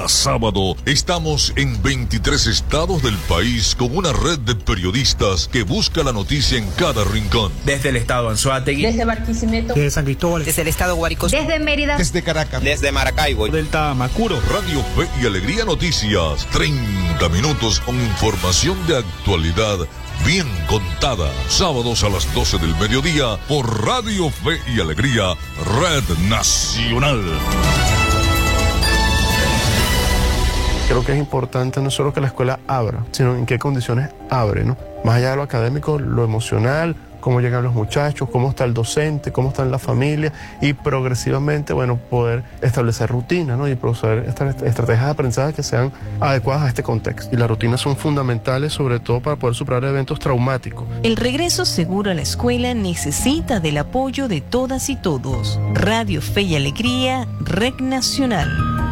cada sábado estamos en 23 estados del país con una red de periodistas que busca la noticia en cada rincón. Desde el estado Anzoátegui, desde Barquisimeto, desde San Cristóbal, desde el estado Guárico, desde Mérida, desde Caracas, desde Maracaibo, del Tamacuro. Radio Fe y Alegría Noticias, 30 minutos con información de actualidad bien contada. Sábados a las 12 del mediodía por Radio Fe y Alegría, Red Nacional. Creo que es importante no solo que la escuela abra, sino en qué condiciones abre, ¿no? Más allá de lo académico, lo emocional, cómo llegan los muchachos, cómo está el docente, cómo está la familia y progresivamente, bueno, poder establecer rutinas, ¿no? Y proceder estrategias de aprendizaje que sean adecuadas a este contexto. Y las rutinas son fundamentales, sobre todo para poder superar eventos traumáticos. El regreso seguro a la escuela necesita del apoyo de todas y todos. Radio Fe y Alegría, Red Nacional.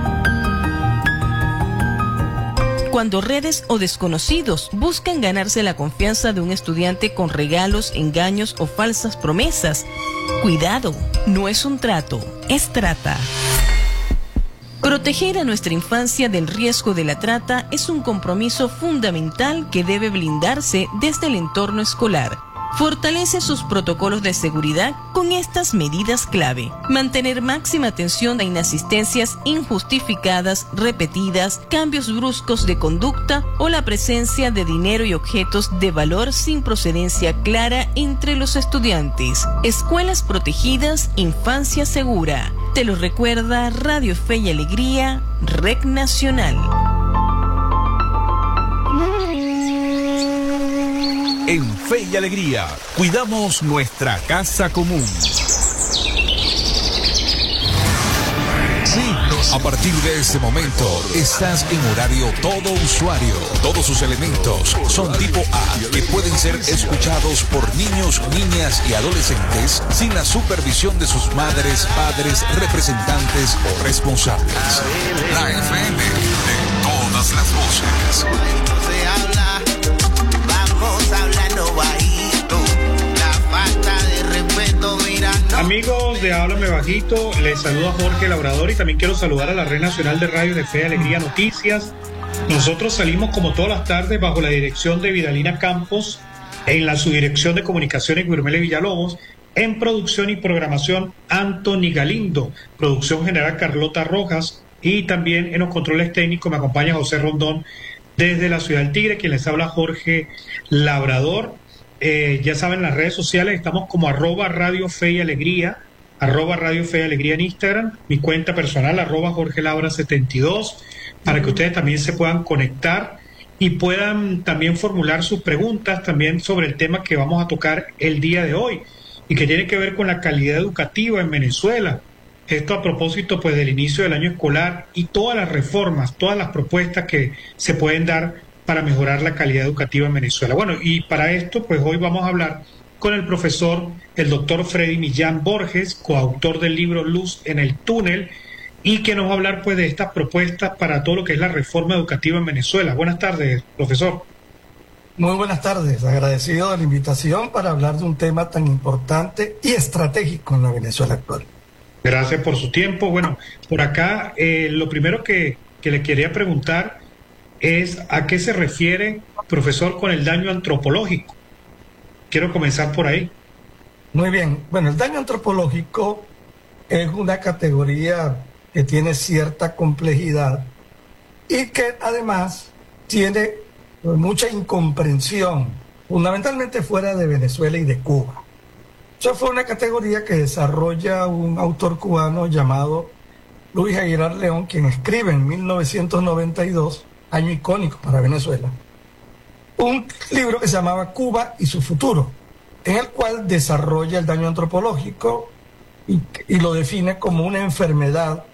Cuando redes o desconocidos buscan ganarse la confianza de un estudiante con regalos, engaños o falsas promesas, cuidado, no es un trato, es trata. Proteger a nuestra infancia del riesgo de la trata es un compromiso fundamental que debe blindarse desde el entorno escolar. Fortalece sus protocolos de seguridad con estas medidas clave. Mantener máxima atención a inasistencias injustificadas, repetidas, cambios bruscos de conducta o la presencia de dinero y objetos de valor sin procedencia clara entre los estudiantes. Escuelas protegidas, infancia segura. Te lo recuerda Radio Fe y Alegría, Red Nacional. En Fe y Alegría, cuidamos nuestra casa común. Sí, a partir de ese momento, estás en horario todo usuario. Todos sus elementos son tipo A, que pueden ser escuchados por niños, niñas y adolescentes sin la supervisión de sus madres, padres, representantes o responsables. La FM de todas las voces. Amigos de Háblame Bajito, les saluda Jorge Labrador y también quiero saludar a la Red Nacional de Radio de Fe y Alegría Noticias. Nosotros salimos como todas las tardes bajo la dirección de Vidalina Campos, en la subdirección de Comunicaciones Guillermo Villalobos, en producción y programación Anthony Galindo, producción general Carlota Rojas y también en los controles técnicos me acompaña José Rondón desde la Ciudad del Tigre, quien les habla Jorge Labrador. Ya saben, las redes sociales estamos como @Radio Fe y Alegría, @Radio Fe y Alegría en Instagram, mi cuenta personal @Jorge Labra 72, para que ustedes también se puedan conectar y puedan también formular sus preguntas también sobre el tema que vamos a tocar el día de hoy y que tiene que ver con la calidad educativa en Venezuela. Esto a propósito pues del inicio del año escolar y todas las reformas, todas las propuestas que se pueden dar para mejorar la calidad educativa en Venezuela. Bueno, y para esto, pues hoy vamos a hablar con el profesor, el doctor Freddy Millán Borges, coautor del libro Luz en el Túnel, y que nos va a hablar pues de estas propuestas para todo lo que es la reforma educativa en Venezuela. Buenas tardes, profesor. Muy buenas tardes, agradecido de la invitación para hablar de un tema tan importante y estratégico en la Venezuela actual. Gracias por su tiempo. Bueno, por acá, lo primero que le quería preguntar es a qué se refiere, profesor, con el daño antropológico. Quiero comenzar por ahí. Muy bien. Bueno, el daño antropológico es una categoría que tiene cierta complejidad y que además tiene mucha incomprensión, fundamentalmente fuera de Venezuela y de Cuba. Eso fue una categoría que desarrolla un autor cubano llamado Luis Aguilar León, quien escribe en 1992, año icónico para Venezuela, un libro que se llamaba Cuba y su futuro, en el cual desarrolla el daño antropológico y lo define como una enfermedad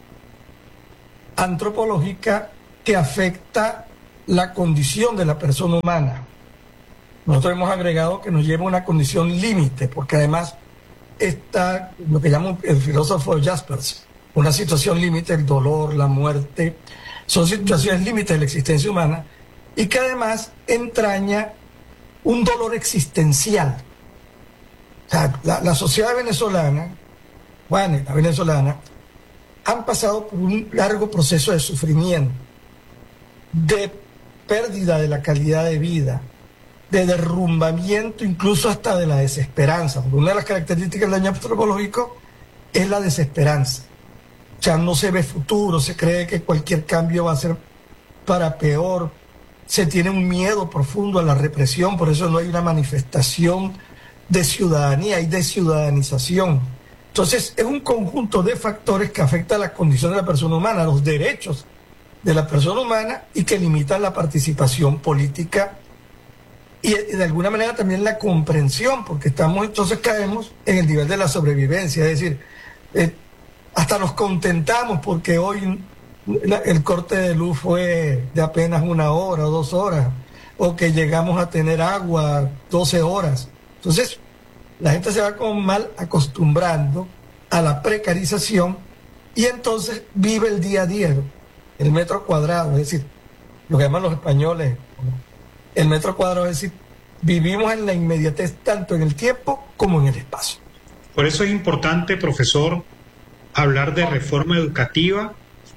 antropológica que afecta la condición de la persona humana. Nosotros hemos agregado que nos lleva a una condición límite, porque además está lo que llama el filósofo Jaspers, una situación límite, el dolor, la muerte, son situaciones límites de la existencia humana y que además entraña un dolor existencial. O sea, la sociedad venezolana, la venezolana, han pasado por un largo proceso de sufrimiento, de pérdida de la calidad de vida, de derrumbamiento, incluso hasta de la desesperanza. Porque una de las características del daño antropológico es la desesperanza. O sea, no se ve futuro, se cree que cualquier cambio va a ser para peor, se tiene un miedo profundo a la represión, por eso no hay una manifestación de ciudadanía y de ciudadanización. Entonces, es un conjunto de factores que afectan la condición de la persona humana, los derechos de la persona humana y que limitan la participación política y de alguna manera también la comprensión, porque entonces caemos en el nivel de la sobrevivencia, es decir, hasta nos contentamos porque hoy el corte de luz fue de apenas 1 hora o 2 horas, o que llegamos a tener agua 12 horas. Entonces, la gente se va como mal acostumbrando a la precarización y entonces vive el día a día, el metro cuadrado, es decir, lo que llaman los españoles, el metro cuadrado, es decir, vivimos en la inmediatez tanto en el tiempo como en el espacio. Por eso es importante, profesor, hablar de reforma educativa,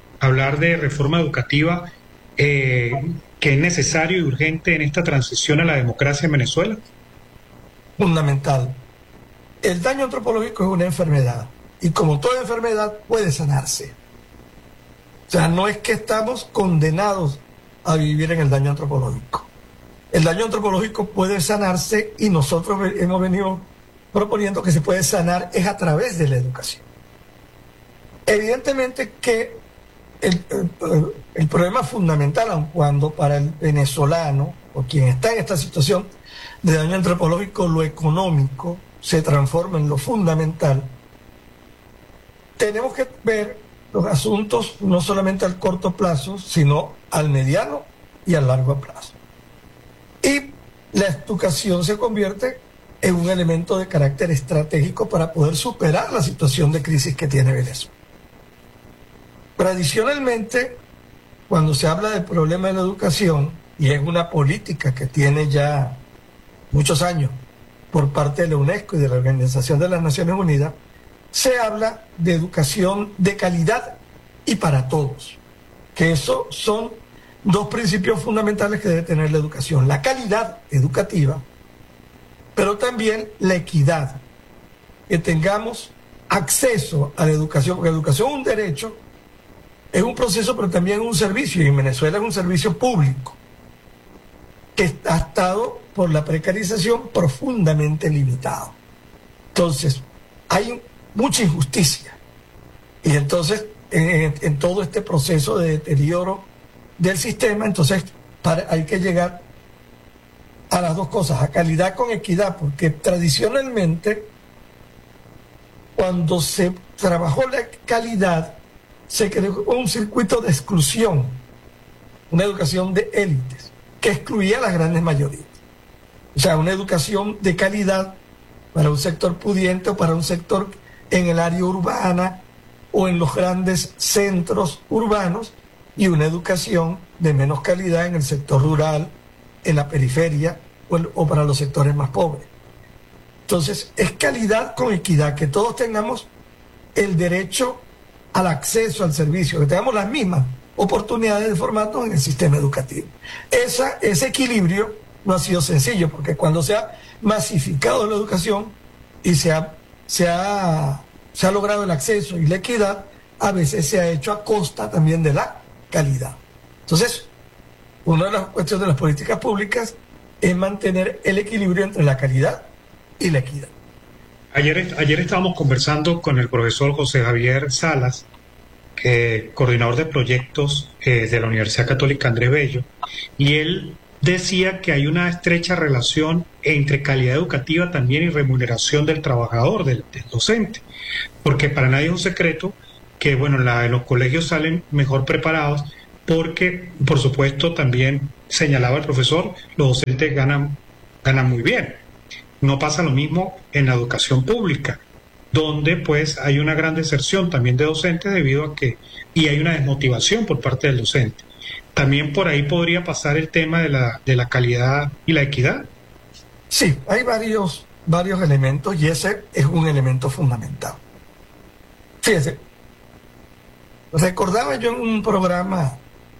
que es necesario y urgente en esta transición a la democracia en Venezuela. Fundamental. El daño antropológico es una enfermedad y como toda enfermedad puede sanarse. O sea, no es que estamos condenados a vivir en el daño antropológico. El daño antropológico puede sanarse y nosotros hemos venido proponiendo que se puede sanar es a través de la educación. Evidentemente que el problema fundamental, aun cuando para el venezolano o quien está en esta situación de daño antropológico, lo económico se transforma en lo fundamental, tenemos que ver los asuntos no solamente al corto plazo, sino al mediano y al largo plazo. Y la educación se convierte en un elemento de carácter estratégico para poder superar la situación de crisis que tiene Venezuela. Tradicionalmente, cuando se habla del problema de la educación, y es una política que tiene ya muchos años por parte de la UNESCO y de la Organización de las Naciones Unidas, se habla de educación de calidad y para todos, que eso son 2 principios fundamentales que debe tener la educación: la calidad educativa, pero también la equidad, que tengamos acceso a la educación, porque la educación es un derecho, es un proceso, pero también es un servicio, y en Venezuela es un servicio público que ha estado por la precarización profundamente limitado. Entonces, hay mucha injusticia, y entonces en todo este proceso de deterioro del sistema, entonces hay que llegar a las 2 cosas, a calidad con equidad, porque tradicionalmente cuando se trabajó la calidad se creó un circuito de exclusión, una educación de élites que excluía a las grandes mayorías. O sea, una educación de calidad para un sector pudiente o para un sector en el área urbana o en los grandes centros urbanos, y una educación de menos calidad en el sector rural, en la periferia o para los sectores más pobres. Entonces, es calidad con equidad, que todos tengamos el derecho al acceso al servicio, que tengamos las mismas oportunidades de formarnos en el sistema educativo. Ese equilibrio no ha sido sencillo, porque cuando se ha masificado la educación y se ha logrado el acceso y la equidad, a veces se ha hecho a costa también de la calidad. Entonces, una de las cuestiones de las políticas públicas es mantener el equilibrio entre la calidad y la equidad. Ayer estábamos conversando con el profesor José Javier Salas, coordinador de proyectos de la Universidad Católica Andrés Bello, y él decía que hay una estrecha relación entre calidad educativa también y remuneración del trabajador, del docente, porque para nadie es un secreto que, bueno, los colegios salen mejor preparados porque, por supuesto, también señalaba el profesor, los docentes ganan muy bien. No pasa lo mismo en la educación pública, donde pues hay una gran deserción también de docentes debido a que, y hay una desmotivación por parte del docente. También por ahí podría pasar el tema de la calidad y la equidad. Sí, hay varios elementos y ese es un elemento fundamental. Fíjese, recordaba yo en un programa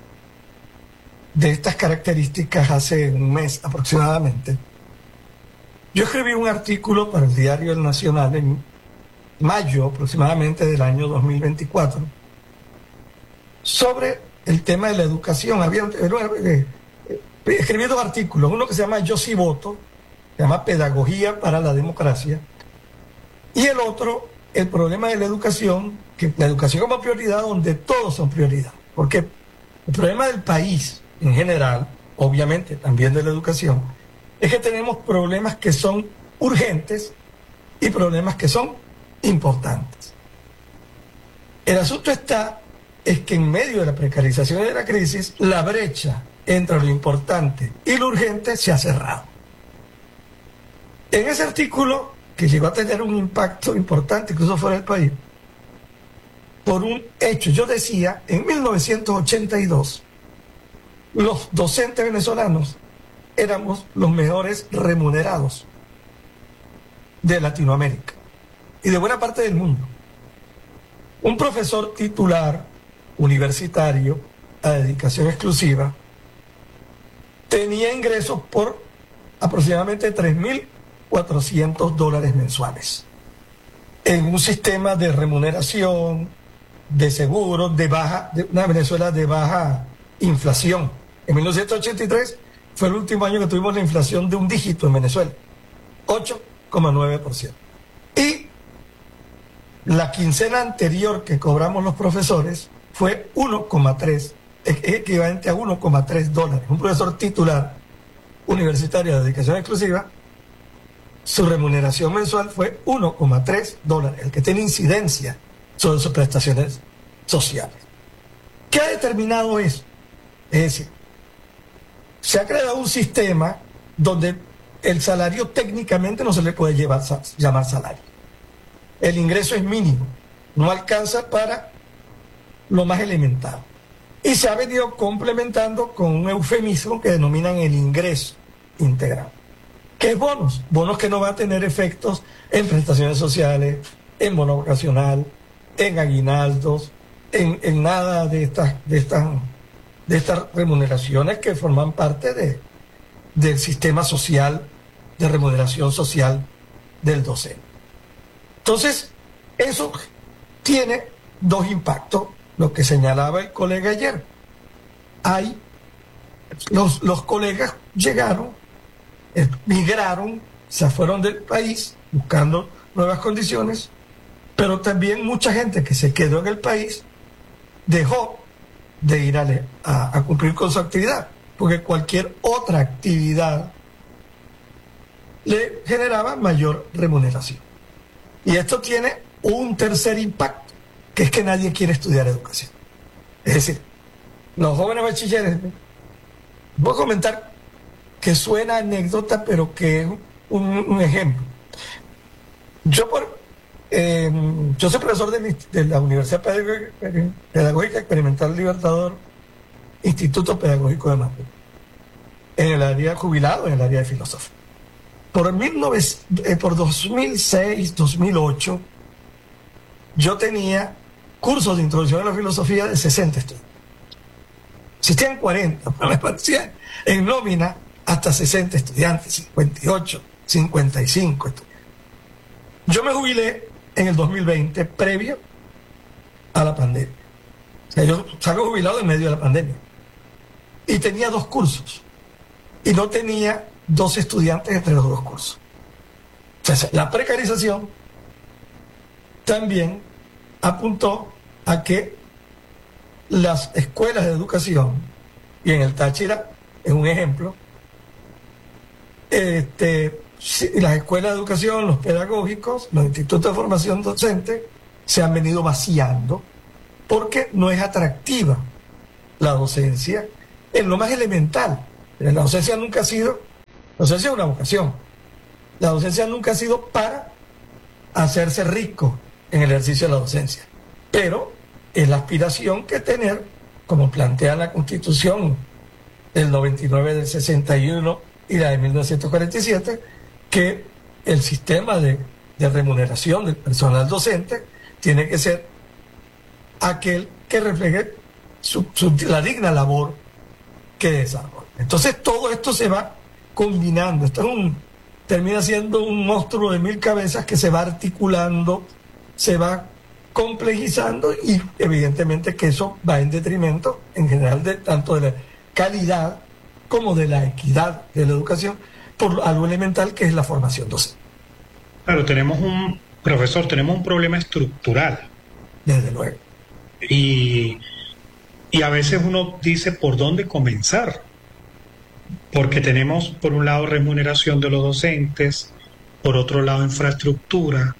de estas características hace un mes aproximadamente. Yo escribí un artículo para el diario El Nacional en mayo aproximadamente del año 2024 sobre el tema de la educación. Escribí dos artículos, uno que se llama Yo sí voto, se llama Pedagogía para la Democracia, y el otro, el problema de la educación, que la educación como prioridad, donde todos son prioridad. Porque el problema del país en general, obviamente también de la educación, es que tenemos problemas que son urgentes y problemas que son importantes. El asunto es que en medio de la precarización y de la crisis, la brecha entre lo importante y lo urgente se ha cerrado. En ese artículo, que llegó a tener un impacto importante incluso fuera del país, por un hecho, yo decía, en 1982, los docentes venezolanos éramos los mejores remunerados de Latinoamérica y de buena parte del mundo. Un profesor titular universitario a dedicación exclusiva tenía ingresos por aproximadamente $3.400 mensuales en un sistema de remuneración, de seguros, de una Venezuela de baja inflación. En 1983 fue el último año que tuvimos la inflación de un dígito en Venezuela, 8,9%. Y la quincena anterior que cobramos los profesores fue 1,3, equivalente a $1,3. Un profesor titular universitario de dedicación exclusiva, su remuneración mensual fue $1,3, el que tiene incidencia sobre sus prestaciones sociales. ¿Qué ha determinado eso? Es decir, se ha creado un sistema donde el salario técnicamente no se le puede llamar salario. El ingreso es mínimo, no alcanza para lo más elemental. Y se ha venido complementando con un eufemismo que denominan el ingreso integral, que es bonos que no van a tener efectos en prestaciones sociales, en bono vacacional, en aguinaldos, en nada de estas remuneraciones que forman parte del sistema social, de remuneración social del docente. Entonces, eso tiene dos impactos, lo que señalaba el colega ayer. Los colegas llegaron, migraron, se fueron del país buscando nuevas condiciones, pero también mucha gente que se quedó en el país dejó de ir a cumplir con su actividad, porque cualquier otra actividad le generaba mayor remuneración. Y esto tiene un tercer impacto, que es que nadie quiere estudiar educación. Es decir, los jóvenes bachilleres, voy a comentar que suena anécdota, pero que es un ejemplo. Yo soy profesor de la Universidad Pedagógica Experimental Libertador, Instituto Pedagógico de Madrid, en el área jubilado, en el área de filosofía. Por 2006, 2008, yo tenía cursos de introducción a la filosofía de 60 estudiantes. Existían 40, pero me parecía en nómina hasta 60 estudiantes, 58, 55 estudiantes. Yo me jubilé en el 2020, previo a la pandemia. O sea, yo salgo jubilado en medio de la pandemia. Y tenía 2 cursos. Y no tenía 2 estudiantes entre los 2 cursos. Entonces, la precarización también apuntó a que las escuelas de educación, y en el Táchira es un ejemplo, las escuelas de educación, los pedagógicos, los institutos de formación docente se han venido vaciando porque no es atractiva la docencia en lo más elemental. La docencia nunca ha sido, la docencia es una vocación. La docencia nunca ha sido para hacerse rico en el ejercicio de la docencia, pero es la aspiración que tener, como plantea la Constitución del 99, del 61 y la de 1947, que el sistema de remuneración del personal docente tiene que ser aquel que refleje la digna labor que desarrolla. Entonces todo esto se va combinando. Esto termina siendo un monstruo de 1000 cabezas que se va articulando, se va complejizando, y evidentemente que eso va en detrimento en general tanto de la calidad como de la equidad de la educación, por algo elemental que es la formación docente. Claro, tenemos un problema estructural. Desde luego. Y a veces uno dice por dónde comenzar, porque tenemos por un lado remuneración de los docentes, por otro lado infraestructura,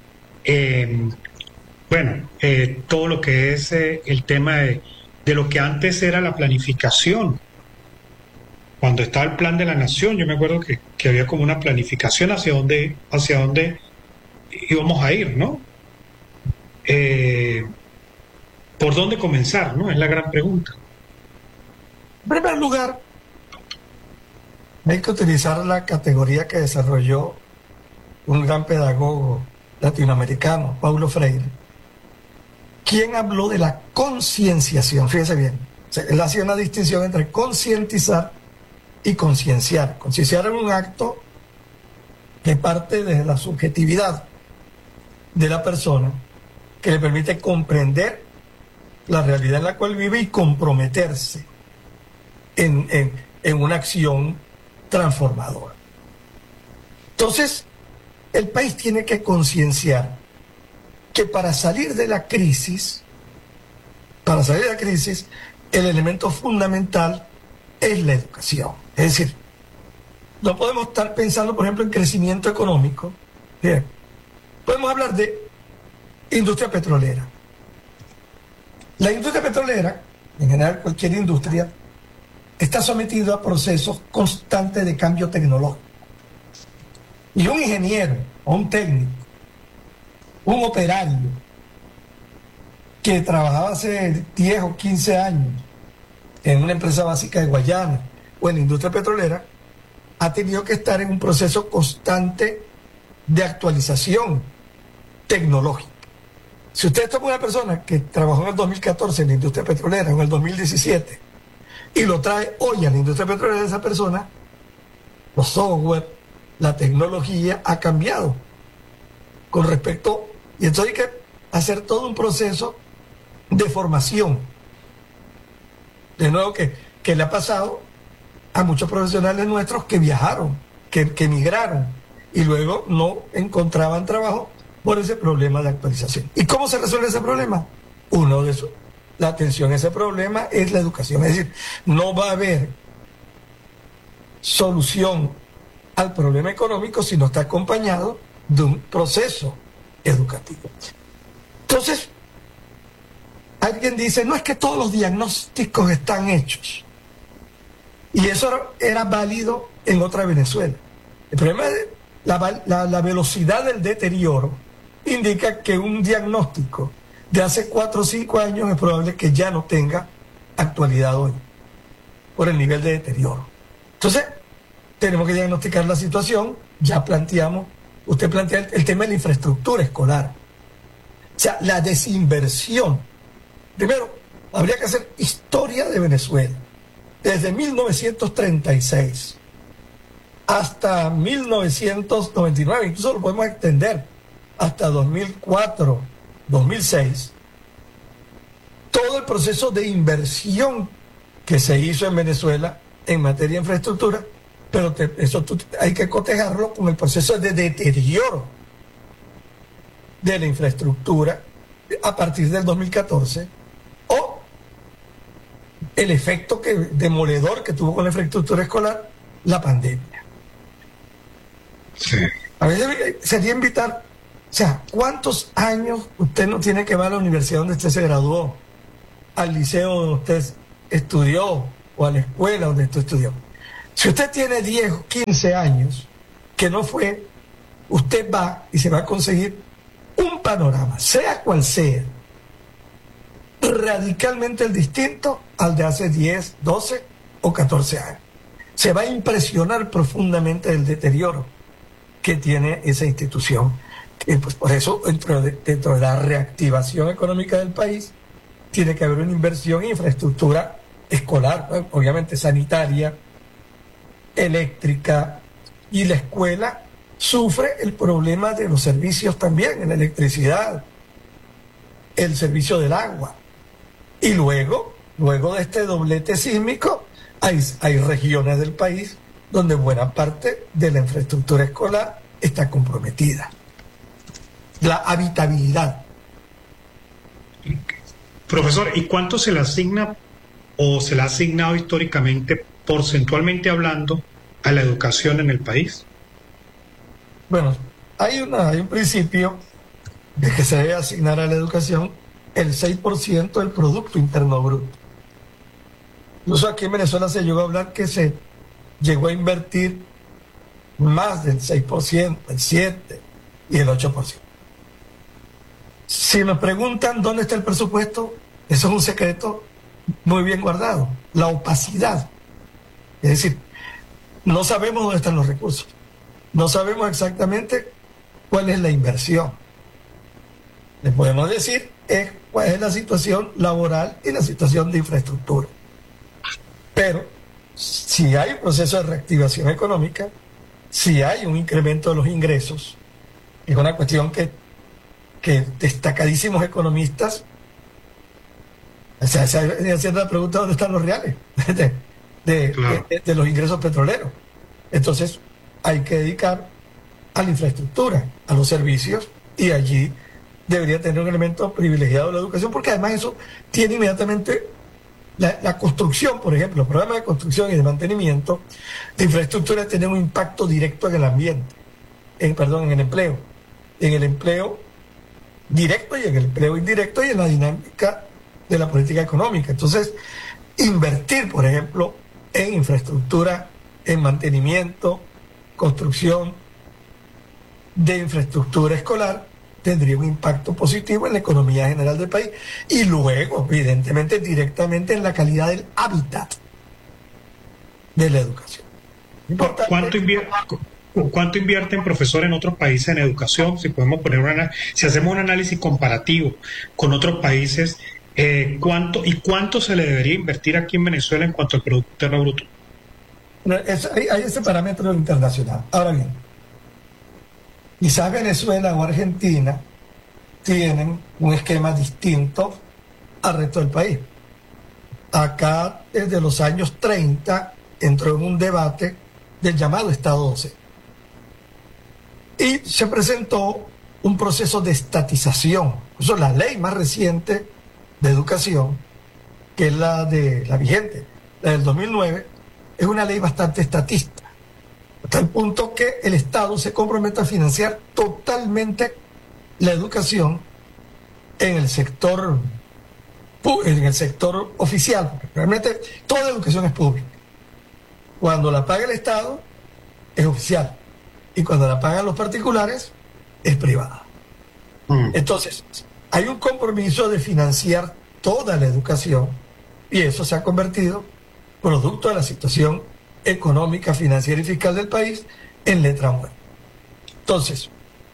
todo lo que es el tema de lo que antes era la planificación. Cuando estaba el plan de la nación, yo me acuerdo que había como una planificación hacia dónde íbamos a ir, ¿no? ¿Por dónde comenzar, no? Es la gran pregunta. En primer lugar, hay que utilizar la categoría que desarrolló un gran pedagogo latinoamericano, Paulo Freire, quien habló de la concienciación. Fíjese bien, él hacía una distinción entre concientizar y concienciar. Concienciar es un acto que parte desde la subjetividad de la persona, que le permite comprender la realidad en la cual vive y comprometerse en una acción transformadora. Entonces, el país tiene que concienciar que para salir de la crisis, el elemento fundamental es la educación. Es decir, no podemos estar pensando, por ejemplo, en crecimiento económico. Bien, podemos hablar de industria petrolera. La industria petrolera, en general cualquier industria, está sometida a procesos constantes de cambio tecnológico. Y un ingeniero, o un técnico, un operario, que trabajaba hace 10 o 15 años en una empresa básica de Guayana o en la industria petrolera, ha tenido que estar en un proceso constante de actualización tecnológica. Si usted toma una persona que trabajó en el 2014 en la industria petrolera o en el 2017 y lo trae hoy a la industria petrolera, esa persona, los software, la tecnología ha cambiado con respecto, y entonces hay que hacer todo un proceso de formación. De nuevo que le ha pasado a muchos profesionales nuestros que viajaron, que emigraron y luego no encontraban trabajo por ese problema de actualización. ¿Y cómo se resuelve ese problema? Uno de esos, la atención a ese problema es la educación. Es decir, no va a haber solución al problema económico si no está acompañado de un proceso educativo. Entonces, alguien dice, no es que todos los diagnósticos están hechos. Y eso era válido en otra Venezuela. El problema es la velocidad del deterioro indica que un diagnóstico de hace 4 o 5 años es probable que ya no tenga actualidad hoy, por el nivel de deterioro. Entonces, tenemos que diagnosticar la situación. Ya planteamos, usted plantea el tema de la infraestructura escolar. O sea, la desinversión. Primero, habría que hacer historia de Venezuela. Desde 1936 hasta 1999, incluso lo podemos extender hasta 2004, 2006, todo el proceso de inversión que se hizo en Venezuela en materia de infraestructura, pero eso hay que cotejarlo con el proceso de deterioro de la infraestructura a partir del 2014, o el efecto demoledor que tuvo con la infraestructura escolar la pandemia. Sí. A veces sería invitar, o sea, ¿cuántos años usted no tiene que va a la universidad donde usted se graduó, al liceo donde usted estudió o a la escuela donde usted estudió? Si usted tiene 10 o 15 años que no fue, usted va y se va a conseguir un panorama, sea cual sea, radicalmente distinto al de hace 10, 12 o 14 años. Se va a impresionar profundamente del deterioro que tiene esa institución. Pues por eso, dentro de la reactivación económica del país, tiene que haber una inversión en infraestructura escolar, obviamente sanitaria, eléctrica, y la escuela sufre el problema de los servicios también, en la electricidad, el servicio del agua. Y luego de este doblete sísmico, hay regiones del país donde buena parte de la infraestructura escolar está comprometida. La habitabilidad. Profesor, ¿y cuánto se le asigna o se le ha asignado históricamente, porcentualmente hablando, a la educación en el país? Bueno, hay un principio de que se debe asignar a la educación el 6% del Producto Interno Bruto. Incluso aquí en Venezuela se llegó a hablar que se llegó a invertir más del 6%, el 7% y el 8%. Si me preguntan dónde está el presupuesto, eso es un secreto muy bien guardado, la opacidad. Es decir, no sabemos dónde están los recursos, no sabemos exactamente cuál es la inversión. Le podemos decir cuál es la situación laboral y la situación de infraestructura. Pero si hay un proceso de reactivación económica, si hay un incremento de los ingresos, es una cuestión que destacadísimos economistas se haciendo la pregunta dónde están los reales de los ingresos petroleros. Entonces hay que dedicar a la infraestructura, a los servicios, y allí debería tener un elemento privilegiado de la educación, porque además eso tiene inmediatamente la construcción, por ejemplo, los programas de construcción y de mantenimiento de infraestructura tienen un impacto directo en el ambiente, en el empleo directo y en el empleo indirecto y en la dinámica de la política económica. Entonces, invertir, por ejemplo, en infraestructura, en mantenimiento, construcción de infraestructura escolar, tendría un impacto positivo en la economía general del país y luego, evidentemente, directamente en la calidad del hábitat de la educación. ¿Cuánto invierten, profesor, en otros países en educación? Si podemos si hacemos un análisis comparativo con otros países, ¿cuánto se le debería invertir aquí en Venezuela en cuanto al Producto Interno Bruto? Hay ese parámetro internacional. Ahora bien, quizás Venezuela o Argentina tienen un esquema distinto al resto del país. Acá, desde los años 30, entró en un debate del llamado Estado Docente. Y se presentó un proceso de estatización. Eso es la ley más reciente de educación, que es la vigente, la del 2009, es una ley bastante estatista, hasta el punto que el Estado se compromete a financiar totalmente la educación en el sector oficial, porque realmente toda la educación es pública. Cuando la paga el Estado, es oficial, y cuando la pagan los particulares, es privada. Entonces, hay un compromiso de financiar toda la educación, y eso se ha convertido, producto de la situación económica, financiera y fiscal del país, en letra muerta. Entonces,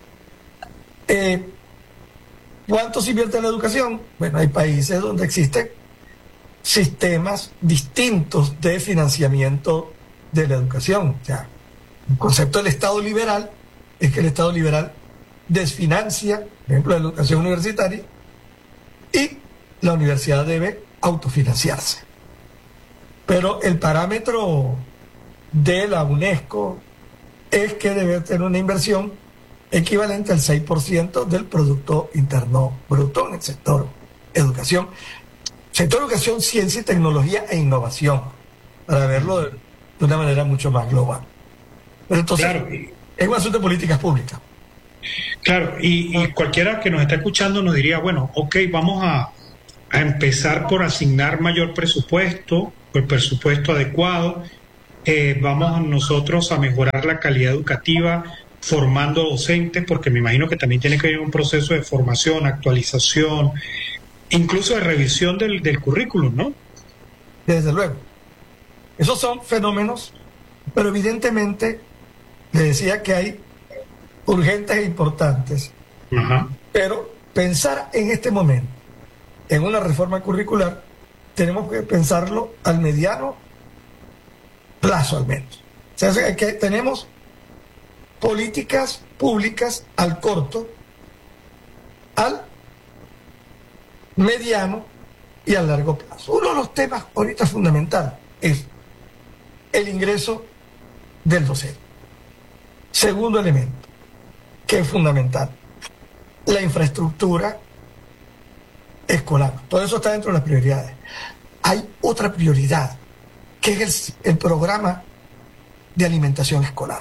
¿cuánto se invierte en la educación? Bueno, hay países donde existen sistemas distintos de financiamiento de la educación. O sea, el concepto del Estado liberal es que el Estado liberal desfinancia, por ejemplo, la educación universitaria, y la universidad debe autofinanciarse. Pero el parámetro de la UNESCO es que debe tener una inversión equivalente al 6% del Producto Interno Bruto en el sector educación. Sector educación, ciencia y tecnología e innovación, para verlo de una manera mucho más global. Pero entonces, claro, es un asunto de políticas públicas. Claro, y cualquiera que nos está escuchando nos diría, bueno, ok, vamos a empezar por asignar mayor presupuesto, el presupuesto adecuado, vamos nosotros a mejorar la calidad educativa formando docentes, porque me imagino que también tiene que haber un proceso de formación, actualización, incluso de revisión del currículum, ¿no? Desde luego. Esos son fenómenos, pero evidentemente le decía que hay urgentes e importantes. Pero pensar en este momento en una reforma curricular, tenemos que pensarlo al mediano plazo al menos. O sea, que tenemos políticas públicas al corto, al mediano y al largo plazo. Uno de los temas ahorita fundamental es el ingreso del docente. Segundo elemento, que es fundamental, la infraestructura escolar. Todo eso está dentro de las prioridades. Hay otra prioridad, que es el programa de alimentación escolar.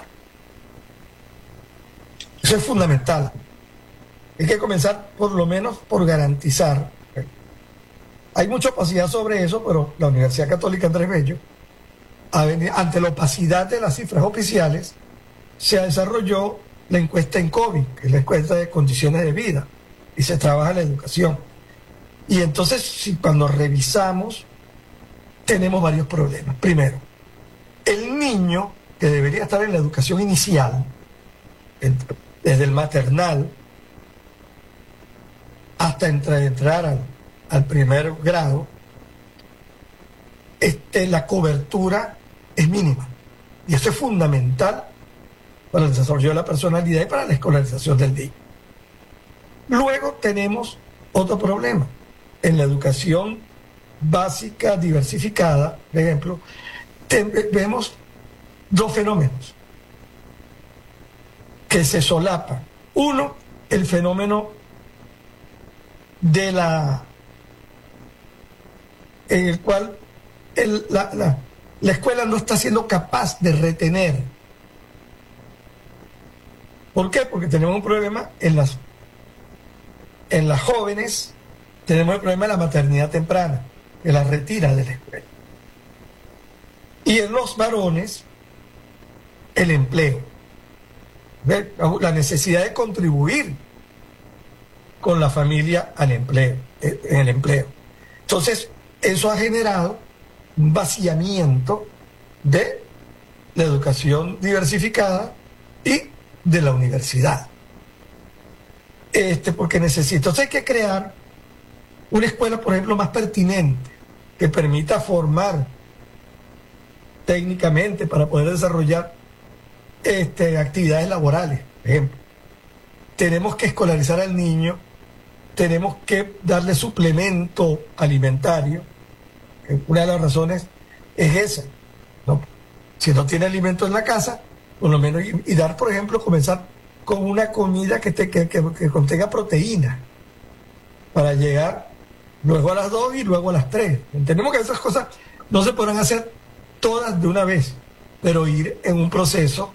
Eso es fundamental. Hay que comenzar por lo menos por garantizar. Hay mucha opacidad sobre eso, pero la Universidad Católica Andrés Bello, ante la opacidad de las cifras oficiales, se desarrolló la encuesta en COVID, que es la encuesta de condiciones de vida, y se trabaja en la educación. Y entonces, si cuando revisamos, tenemos varios problemas. Primero, el niño que debería estar en la educación inicial, desde el maternal hasta entrar al primer grado, la cobertura es mínima. Y eso es fundamental para el desarrollo de la personalidad y para la escolarización del niño. Luego tenemos otro problema. En la educación básica diversificada, por ejemplo, vemos dos fenómenos que se solapan. Uno, el fenómeno en el cual la escuela no está siendo capaz de retener. ¿Por qué? Porque tenemos un problema en las jóvenes, tenemos el problema de la maternidad temprana, que la retira de la escuela. Y en los varones, el empleo. La necesidad de contribuir con la familia al empleo, en el empleo. Entonces, eso ha generado un vaciamiento de la educación diversificada y de la universidad. Porque necesita. Entonces hay que crear una escuela, por ejemplo, más pertinente, que permita formar técnicamente para poder desarrollar actividades laborales, por ejemplo. Tenemos que escolarizar al niño, tenemos que darle suplemento alimentario. Una de las razones es esa, ¿no? Si no tiene alimento en la casa, por lo menos, y dar, por ejemplo, comenzar con una comida que contenga proteína, para llegar luego a las 2 y luego a las 3. Entendemos que esas cosas no se podrán hacer todas de una vez, pero ir en un proceso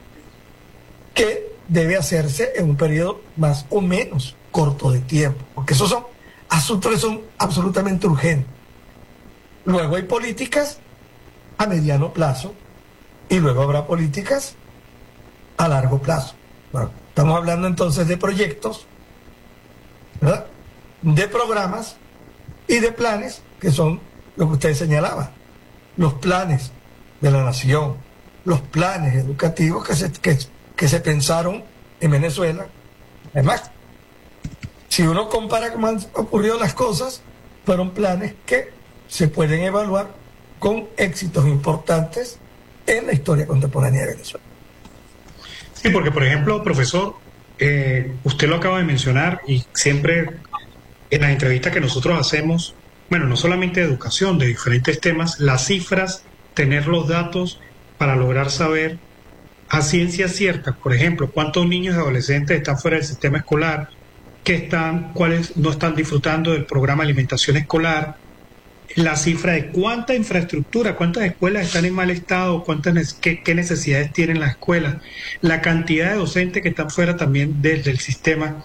que debe hacerse en un periodo más o menos corto de tiempo, porque esos son asuntos que son absolutamente urgentes. Luego hay políticas a mediano plazo y luego habrá políticas a largo plazo. Bueno, estamos hablando entonces de proyectos, ¿verdad?, de programas y de planes, que son lo que ustedes señalaban, los planes de la nación, los planes educativos que se pensaron en Venezuela. Además, si uno compara cómo han ocurrido las cosas, fueron planes que se pueden evaluar con éxitos importantes en la historia contemporánea de Venezuela. Sí, porque, por ejemplo, profesor, usted lo acaba de mencionar, y siempre en las entrevistas que nosotros hacemos, bueno, no solamente de educación, de diferentes temas, las cifras, tener los datos para lograr saber a ciencia cierta, por ejemplo, cuántos niños y adolescentes están fuera del sistema escolar, cuáles no están disfrutando del programa de alimentación escolar, la cifra de cuánta infraestructura, cuántas escuelas están en mal estado, qué necesidades tienen las escuelas, la cantidad de docentes que están fuera también del sistema.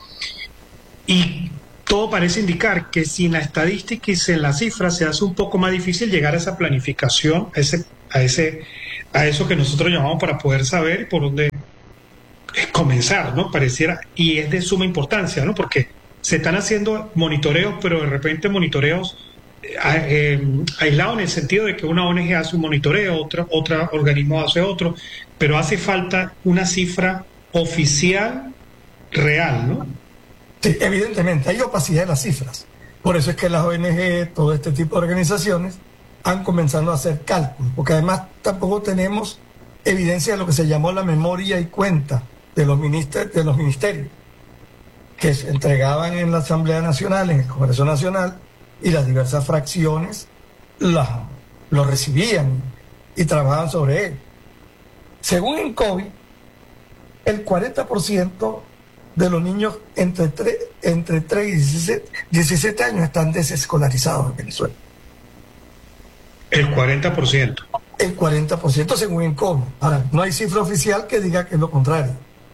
Y todo parece indicar que sin la estadística y sin la cifra se hace un poco más difícil llegar a esa planificación, a eso que nosotros llamamos para poder saber y por dónde comenzar, ¿no? Pareciera, y es de suma importancia, ¿no? Porque se están haciendo monitoreos, pero de repente monitoreos aislados en el sentido de que una ONG hace un monitoreo, otra organismo hace otro, pero hace falta una cifra oficial real, ¿no? Sí, evidentemente, hay opacidad en las cifras. Por eso es que las ONG, todo este tipo de organizaciones, han comenzado a hacer cálculos, porque además tampoco tenemos evidencia de lo que se llamó la memoria y cuenta de los ministerios, que se entregaban en la Asamblea Nacional, en el Congreso Nacional, y las diversas fracciones lo recibían y trabajaban sobre él. Según INCOBI, el 40% de los niños entre 3 y 17 años están desescolarizados en Venezuela. El 40%. El 40% según INCOBI. Ahora, no hay cifra oficial que diga que es lo contrario.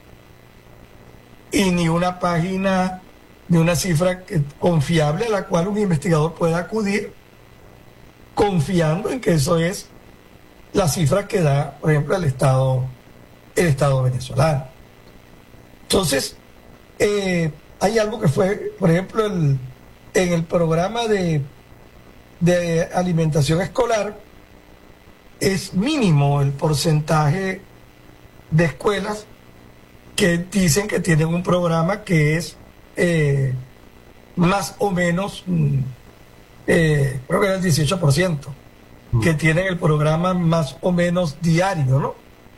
Y ni una página, ni una cifra confiable a la cual un investigador pueda acudir confiando en que eso es la cifra que da, por ejemplo, el Estado venezolano. Entonces, hay algo que fue, por ejemplo, en el programa de alimentación escolar, es mínimo el porcentaje de escuelas que dicen que tienen un programa que es más o menos, creo que era el 18%, que tienen el programa más o menos diario, ¿no?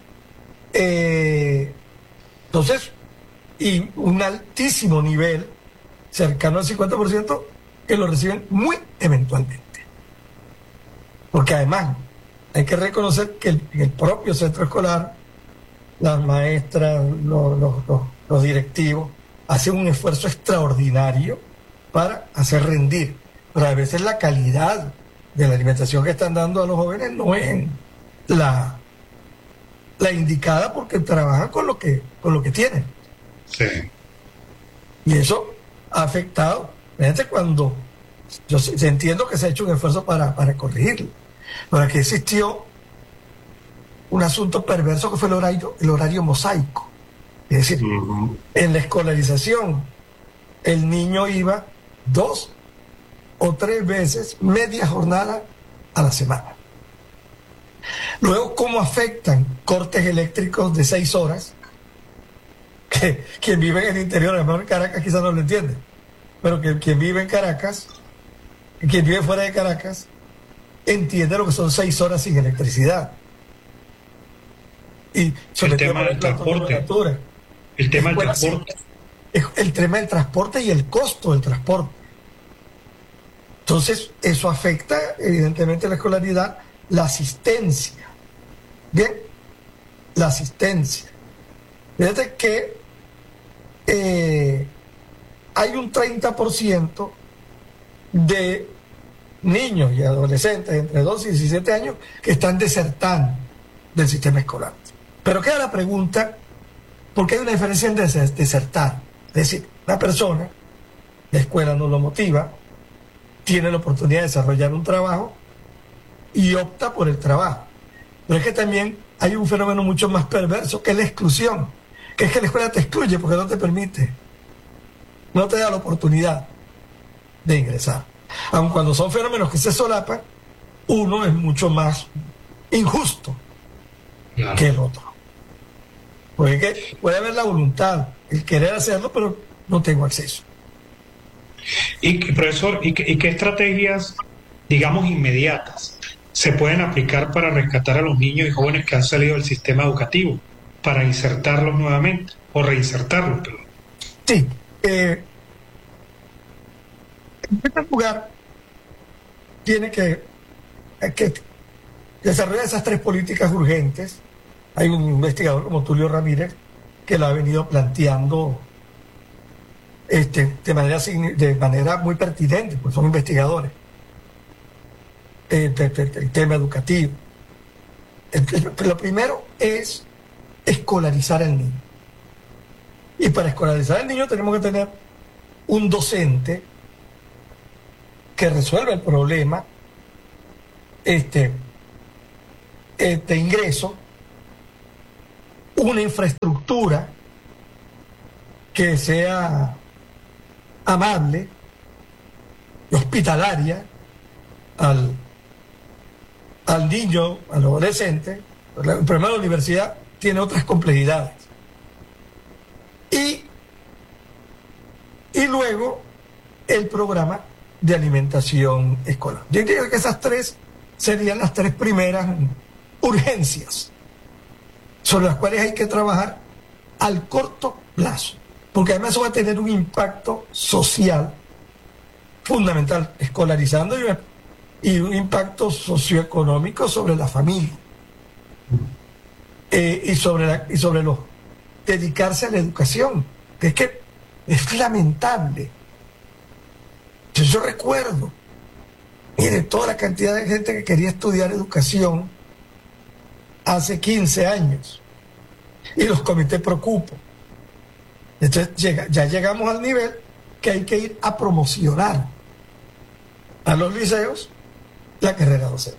Entonces, y un altísimo nivel, cercano al 50%, que lo reciben muy eventualmente. Porque además, hay que reconocer que en el propio centro escolar, las maestras, los directivos, hacen un esfuerzo extraordinario para hacer rendir. Pero a veces la calidad de la alimentación que están dando a los jóvenes no es la indicada, porque trabajan con lo que tienen. Sí. Y eso ha afectado. Fíjate, cuando yo entiendo que se ha hecho un esfuerzo para corregirlo, pero aquí existió un asunto perverso que fue el horario mosaico. Es decir, en la escolarización el niño iba 2 o 3 veces media jornada a la semana. Luego, ¿cómo afectan cortes eléctricos de 6 horas? Que quien vive en el interior, a lo mejor en Caracas quizás no lo entiende, pero que quien vive en Caracas, quien vive fuera de Caracas, entiende lo que son 6 horas sin electricidad. Y el tema del transporte. El tema del transporte. El tema del transporte y el costo del transporte. Entonces, eso afecta evidentemente la escolaridad, la asistencia. Bien, la asistencia. Fíjate que hay un 30% de niños y adolescentes entre 12 y 17 años que están desertando del sistema escolar. Pero queda la pregunta, ¿por qué hay una diferencia en desertar? Es decir, una persona, la escuela no lo motiva, tiene la oportunidad de desarrollar un trabajo y opta por el trabajo. Pero es que también hay un fenómeno mucho más perverso, que es la exclusión, que es que la escuela te excluye porque no te permite, no te da la oportunidad de ingresar. Aun cuando son fenómenos que se solapan, uno es mucho más injusto que el otro. Porque puede haber la voluntad, el querer hacerlo, pero no tengo acceso. Y profesor, ¿y qué estrategias, digamos, inmediatas se pueden aplicar para rescatar a los niños y jóvenes que han salido del sistema educativo, para insertarlos nuevamente o reinsertarlos? Perdón. Sí. En primer lugar, tiene que desarrollar esas 3 políticas urgentes. Hay un investigador como Tulio Ramírez que lo ha venido planteando de manera muy pertinente, pues son investigadores. El tema educativo. Lo primero es escolarizar al niño. Y para escolarizar al niño tenemos que tener un docente que resuelva el problema de ingreso, una infraestructura que sea amable y hospitalaria al niño, al adolescente. El problema de la universidad tiene otras complejidades. Y luego el programa de alimentación escolar. Yo diría que esas tres serían las tres primeras urgencias sobre las cuales hay que trabajar al corto plazo, porque además eso va a tener un impacto social fundamental, escolarizando y un impacto socioeconómico sobre la familia y sobre los dedicarse a la educación, que es que es lamentable. Yo recuerdo, mire, toda la cantidad de gente que quería estudiar educación hace 15 años y los comités preocupan. Entonces ya llegamos al nivel que hay que ir a promocionar a los liceos la carrera docente.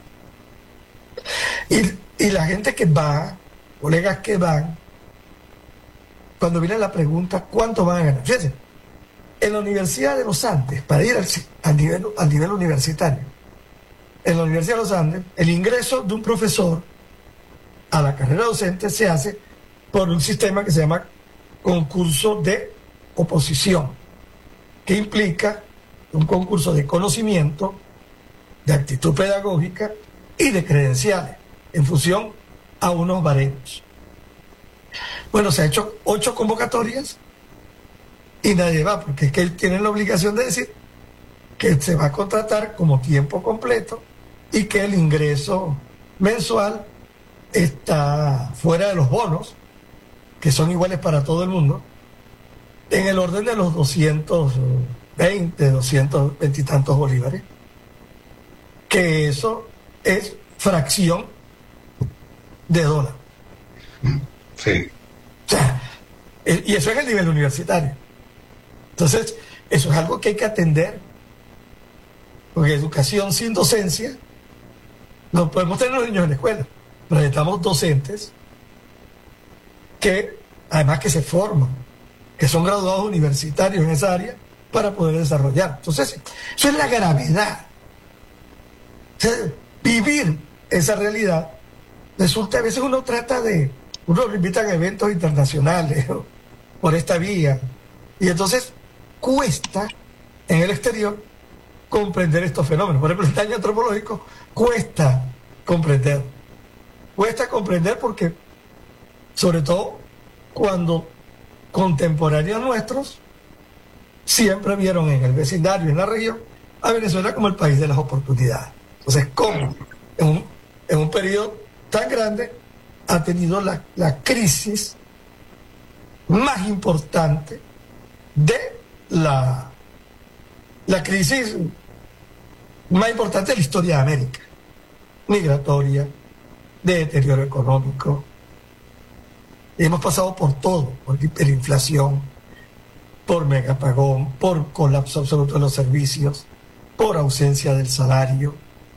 Y la gente que va, colegas que van, cuando viene la pregunta, ¿cuánto van a ganar? Fíjense, en la Universidad de los Andes, para ir al nivel universitario, en la Universidad de los Andes, el ingreso de un profesor a la carrera docente se hace por un sistema que se llama concurso de oposición, que implica un concurso de conocimiento, de actitud pedagógica y de credenciales, en función a unos baremos. Bueno, se ha hecho 8 convocatorias y nadie va, porque es que tienen la obligación de decir que se va a contratar como tiempo completo y que el ingreso mensual está fuera de los bonos, que son iguales para todo el mundo, en el orden de los 220, 220 y tantos bolívares, que eso es fracción de dólar. Sí. O sea, y eso es el nivel universitario. Entonces, eso es algo que hay que atender, porque educación sin docencia, no podemos tener los niños en la escuela, pero necesitamos docentes que, además que se forman, que son graduados universitarios en esa área para poder desarrollar. Entonces, eso es la gravedad. O sea, vivir esa realidad resulta, a veces uno lo invitan a eventos internacionales por esta vía, y entonces cuesta en el exterior comprender estos fenómenos. Por ejemplo, el daño antropológico cuesta comprender porque, sobre todo cuando contemporáneos nuestros siempre vieron en el vecindario, en la región, a Venezuela como el país de las oportunidades. Entonces, ¿cómo en un periodo tan grande ha tenido la crisis más importante de la crisis más importante de la historia de América, migratoria, de deterioro económico? Y hemos pasado por todo, por hiperinflación, por megapagón, por colapso absoluto de los servicios, por ausencia del salario.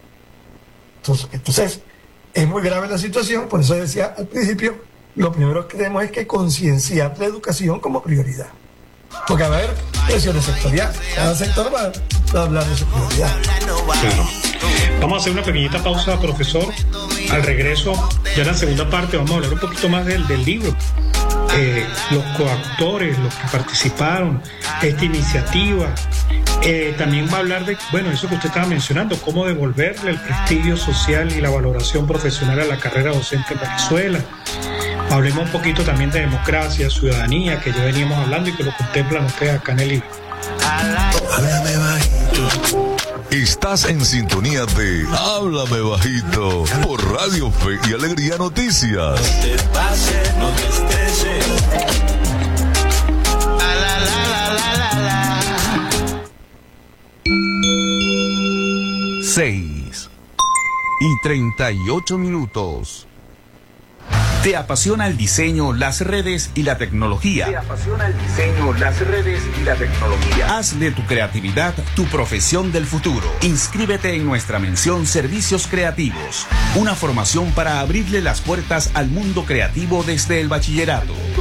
Entonces es muy grave la situación. Por eso decía al principio, lo primero que tenemos es que concienciar la educación como prioridad, porque va a haber presiones sectoriales, cada sector va a hablar de su prioridad. Claro. Vamos a hacer una pequeñita pausa, profesor. Al regreso, ya en la segunda parte, vamos a hablar un poquito más del libro. Los coautores, los que participaron, esta iniciativa. También va a hablar de, bueno, eso que usted estaba mencionando, cómo devolverle el prestigio social y la valoración profesional a la carrera docente en Venezuela. Hablemos un poquito también de democracia, ciudadanía, que ya veníamos hablando y que lo contemplan ustedes acá en el libro. Háblame bajito. Estás en sintonía de Háblame Bajito por Radio Fe y Alegría Noticias. No te pases, no te estreses. 6:38. ¿Te apasiona el diseño, las redes y la tecnología? Haz de tu creatividad tu profesión del futuro. Inscríbete en nuestra mención Servicios Creativos, una formación para abrirle las puertas al mundo creativo desde el bachillerato.